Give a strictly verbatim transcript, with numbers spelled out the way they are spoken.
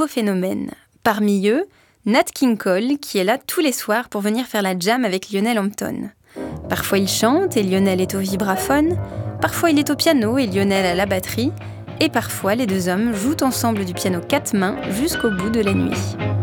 nouveaux phénomènes. Parmi eux, Nat King Cole, qui est là tous les soirs pour venir faire la jam avec Lionel Hampton. Parfois il chante et Lionel est au vibraphone, parfois il est au piano et Lionel à la batterie, et parfois les deux hommes jouent ensemble du piano quatre mains jusqu'au bout de la nuit.